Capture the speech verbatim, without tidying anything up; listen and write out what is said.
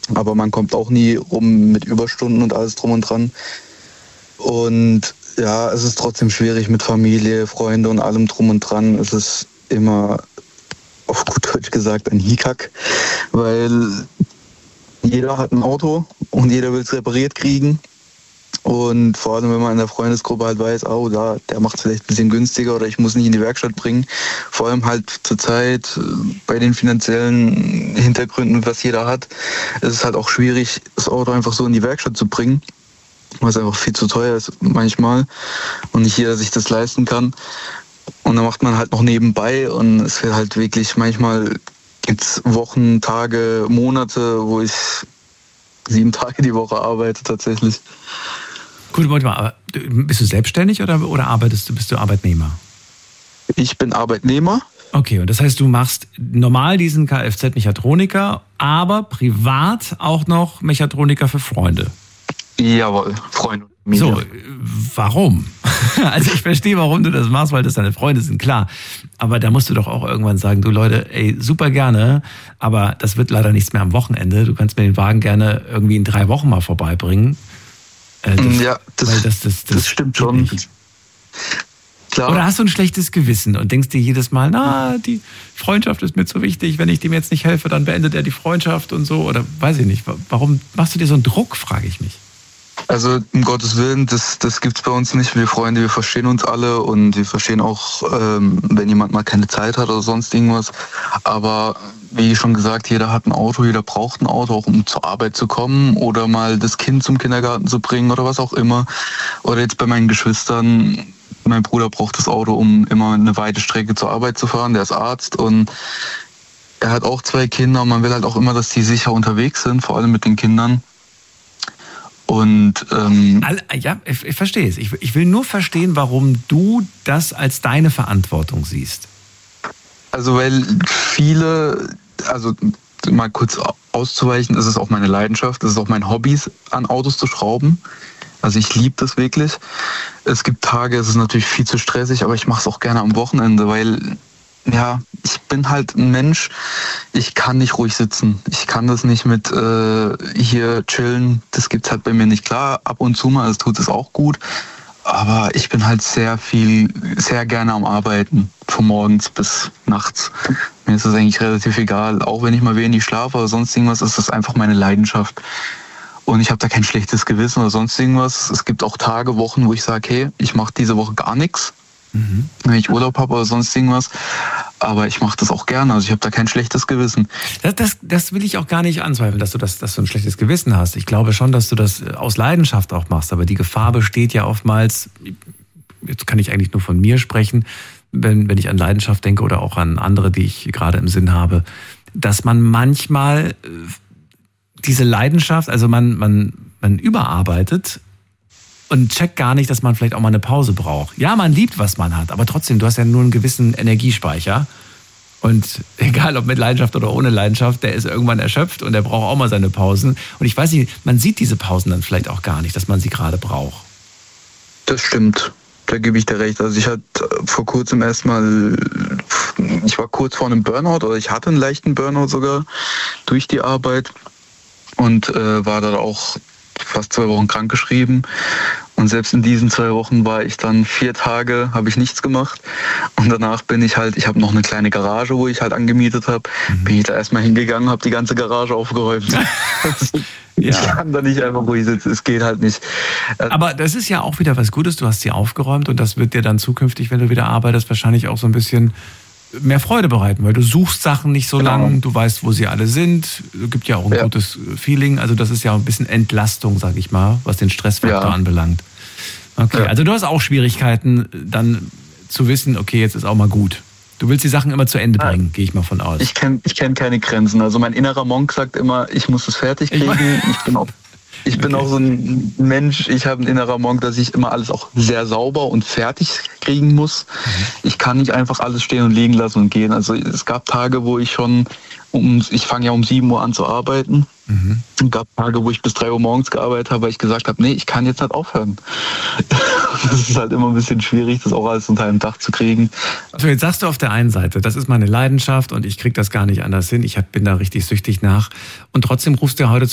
aber man kommt auch nie rum mit Überstunden und alles drum und dran. Und ja, es ist trotzdem schwierig mit Familie, Freunde und allem drum und dran. Es ist immer, auf gut Deutsch gesagt, ein Hickhack, weil jeder hat ein Auto und jeder will es repariert kriegen. Und vor allem, wenn man in der Freundesgruppe halt weiß, oh, da, der macht es vielleicht ein bisschen günstiger oder ich muss nicht in die Werkstatt bringen. Vor allem halt zurzeit bei den finanziellen Hintergründen, was jeder hat, ist es halt auch schwierig, das Auto einfach so in die Werkstatt zu bringen, was einfach viel zu teuer ist manchmal und nicht jeder sich das leisten kann. Und dann macht man halt noch nebenbei und es wird halt wirklich, manchmal gibt's Wochen, Tage, Monate, wo ich sieben Tage die Woche arbeite tatsächlich. Gut, warte mal, aber bist du selbstständig oder, oder arbeitest du, bist du Arbeitnehmer? Ich bin Arbeitnehmer. Okay, und das heißt, du machst normal diesen Kfz-Mechatroniker, aber privat auch noch Mechatroniker für Freunde. Jawohl, Freunde. So, warum? Also ich verstehe, warum du das machst, weil das deine Freunde sind, klar. Aber da musst du doch auch irgendwann sagen, du Leute, ey, super gerne, aber das wird leider nichts mehr am Wochenende. Du kannst mir den Wagen gerne irgendwie in drei Wochen mal vorbeibringen. Äh, das, ja, das, weil das, das, das, das stimmt schon. Klar. Oder hast du ein schlechtes Gewissen und denkst dir jedes Mal, na, die Freundschaft ist mir zu wichtig, wenn ich dem jetzt nicht helfe, dann beendet er die Freundschaft und so. Oder weiß ich nicht, warum machst du dir so einen Druck, frage ich mich. Also um Gottes Willen, das, das gibt's bei uns nicht. Wir Freunde, wir verstehen uns alle und wir verstehen auch, ähm, wenn jemand mal keine Zeit hat oder sonst irgendwas. Aber wie schon gesagt, jeder hat ein Auto, jeder braucht ein Auto, auch um zur Arbeit zu kommen oder mal das Kind zum Kindergarten zu bringen oder was auch immer. Oder jetzt bei meinen Geschwistern, mein Bruder braucht das Auto, um immer eine weite Strecke zur Arbeit zu fahren. Der ist Arzt und er hat auch zwei Kinder und man will halt auch immer, dass die sicher unterwegs sind, vor allem mit den Kindern. Und ähm, ja, ich, ich verstehe es. Ich, ich will nur verstehen, warum du das als deine Verantwortung siehst. Also weil viele, also mal kurz auszuweichen, ist es auch meine Leidenschaft, es ist auch mein Hobby, an Autos zu schrauben. Also ich liebe das wirklich. Es gibt Tage, es ist natürlich viel zu stressig, aber ich mache es auch gerne am Wochenende, weil ja, ich bin halt ein Mensch, ich kann nicht ruhig sitzen. Ich kann das nicht mit äh, hier chillen, das gibt's halt bei mir nicht. Klar, ab und zu mal, das tut es auch gut, aber ich bin halt sehr viel, sehr gerne am Arbeiten, von morgens bis nachts. Mir ist das eigentlich relativ egal, auch wenn ich mal wenig schlafe oder sonst irgendwas, ist das einfach meine Leidenschaft. Und ich habe da kein schlechtes Gewissen oder sonst irgendwas. Es gibt auch Tage, Wochen, wo ich sage, hey, ich mache diese Woche gar nichts. Mhm. Wenn ich Urlaub habe oder sonst irgendwas. Aber ich mache das auch gerne. Also ich habe da kein schlechtes Gewissen. Das, das, das will ich auch gar nicht anzweifeln, dass du, das, dass du ein schlechtes Gewissen hast. Ich glaube schon, dass du das aus Leidenschaft auch machst. Aber die Gefahr besteht ja oftmals, jetzt kann ich eigentlich nur von mir sprechen, wenn, wenn ich an Leidenschaft denke oder auch an andere, die ich gerade im Sinn habe, dass man manchmal diese Leidenschaft, also man, man, man überarbeitet und checkt gar nicht, dass man vielleicht auch mal eine Pause braucht. Ja, man liebt, was man hat, aber trotzdem, du hast ja nur einen gewissen Energiespeicher. Und egal, ob mit Leidenschaft oder ohne Leidenschaft, der ist irgendwann erschöpft und der braucht auch mal seine Pausen. Und ich weiß nicht, man sieht diese Pausen dann vielleicht auch gar nicht, dass man sie gerade braucht. Das stimmt, da gebe ich dir recht. Also ich hatte vor kurzem erstmal, ich war kurz vor einem Burnout oder ich hatte einen leichten Burnout sogar durch die Arbeit und äh, war dann auch fast zwei Wochen krankgeschrieben. Und selbst in diesen zwei Wochen war ich dann vier Tage, habe ich nichts gemacht. Und danach bin ich halt, ich habe noch eine kleine Garage, wo ich halt angemietet habe, mhm. bin ich da erstmal hingegangen, habe die ganze Garage aufgeräumt. Ich ja. kann da nicht einfach ruhig sitzen, es geht halt nicht. Aber das ist ja auch wieder was Gutes, du hast sie aufgeräumt und das wird dir dann zukünftig, wenn du wieder arbeitest, wahrscheinlich auch so ein bisschen mehr Freude bereiten, weil du suchst Sachen nicht so genau. lang, du weißt, wo sie alle sind, es gibt ja auch ein ja. gutes Feeling, also das ist ja ein bisschen Entlastung, sag ich mal, was den Stressfaktor ja. anbelangt. Okay, ja. also du hast auch Schwierigkeiten, dann zu wissen, okay, jetzt ist auch mal gut. Du willst die Sachen immer zu Ende bringen, gehe ich mal von aus. Ich kenne ich kenn keine Grenzen, also mein innerer Monk sagt immer, ich muss es fertig kriegen, ich, ich bin auch Ich bin okay. auch so ein Mensch, ich habe einen innerer Monk, dass ich immer alles auch sehr sauber und fertig kriegen muss. Mhm. Ich kann nicht einfach alles stehen und liegen lassen und gehen. Also es gab Tage, wo ich schon, um, ich fange ja um sieben Uhr an zu arbeiten. Mhm. Es gab Tage, wo ich bis drei Uhr morgens gearbeitet habe, weil ich gesagt habe, nee, ich kann jetzt nicht aufhören. Das ist halt immer ein bisschen schwierig, das auch alles unter einem Dach zu kriegen. Also jetzt sagst du auf der einen Seite, das ist meine Leidenschaft und ich kriege das gar nicht anders hin. Ich bin da richtig süchtig nach. Und trotzdem rufst du heute